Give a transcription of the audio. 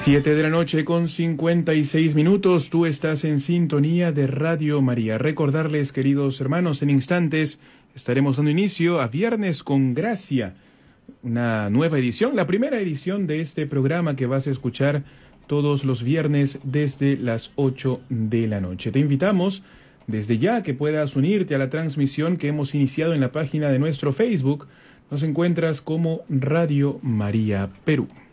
7 de la noche con 56 minutos. Tú estás en sintonía de Radio María. Recordarles, queridos hermanos, en instantes estaremos dando inicio a Viernes con Gracia, una nueva edición, la primera edición de este programa que vas a escuchar todos los viernes desde las 8 de la noche. Te invitamos desde ya que puedas unirte a la transmisión que hemos iniciado en la página de nuestro Facebook. Nos encuentras como Radio María Perú.